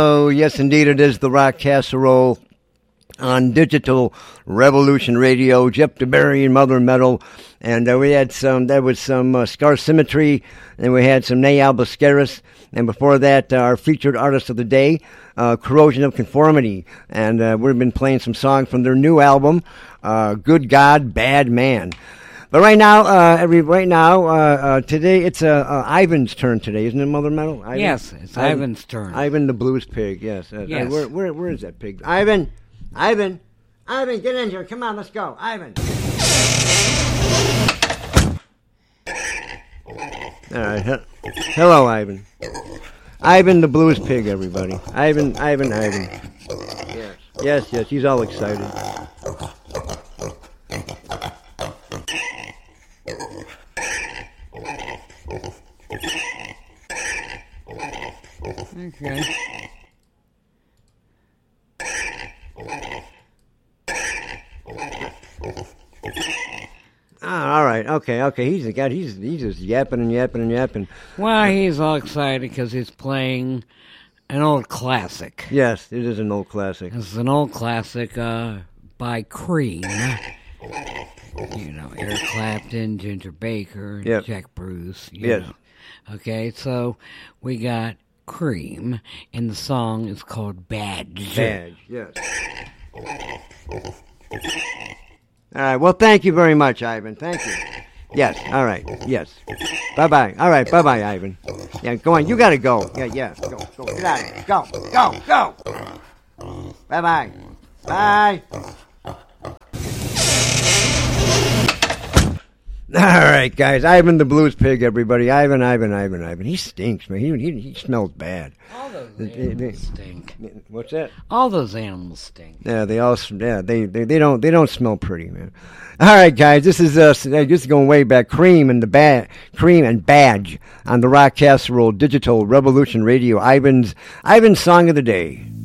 Oh, yes, indeed, it is the Rock Casserole on Digital Revolution Radio. Jeff DeBerry and Mother Metal. And we had some Scar Symmetry, and we had some Nay Albascaris. And before that, our featured artist of the day, Corrosion of Conformity. And we've been playing some songs from their new album, Good God, Bad Man. But right now, today it's Ivan's turn today, isn't it, Mother Metal? Ivan? Yes, it's Ivan's turn. Ivan the Blues Pig, yes. Yes. Where is that pig? Ivan, get in here. Come on, let's go. Ivan. All right. Hello, Ivan. Ivan the Blues Pig, everybody. Ivan. Yes, he's all excited. Okay. All right. Okay. He's just yapping and yapping. Well, he's all excited because he's playing an old classic. Yes, it is an old classic. This is an old classic by Cream. You know, Eric Clapton, Ginger Baker, and Jack Bruce. You know. Okay, so we got Cream, and the song is called Badge. Badge, yes. All right, well, thank you very much, Ivan. Thank you. Yes, all right, yes. Bye-bye. All right, bye-bye, Ivan. Yeah, go on, you gotta go. Yeah, go, get out of here. Go. Bye-bye. Bye. All right, guys. Ivan the Blues Pig, everybody. Ivan. He stinks, man. He smells bad. All those animals stink. What's that? All those animals stink. Yeah, they don't smell pretty, man. All right, guys. This is just going way back. Cream and Badge on the Rock Casserole Digital Revolution Radio. Ivan's song of the day.